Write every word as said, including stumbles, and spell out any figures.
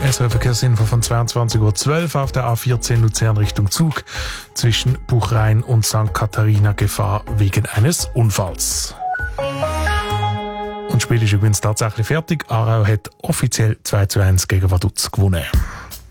S R F-Verkehrsinfo von zweiundzwanzig Uhr zwölf auf der A vierzehn Luzern Richtung Zug zwischen Buchrhein und Sankt Katharina Gefahr wegen eines Unfalls. Und das Spiel ist übrigens tatsächlich fertig. Aarau hat offiziell zwei zu eins gegen Vaduz gewonnen.